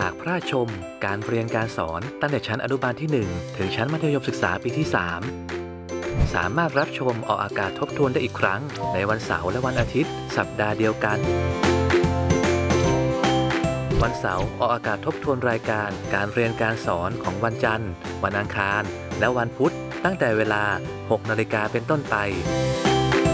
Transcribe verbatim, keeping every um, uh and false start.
ากพลาดชมการเรียนการสอนตั้งแต่ชั้นอนุบาลที่หนึ่งถึงชั้นมัธยมศึกษาปีที่สามสามารถรับชมออกอากาศทบทวนได้อีกครั้งในวันเสาร์และวันอาทิตย์สัปดาห์เดียวกันวันเสาร์ออกอากาศทบทวนรายการการเรียนการสอนของวันจันทร์วันอังคารและวันพุธตั้งแต่เวลาหกนาฬิกาเป็นต้นไป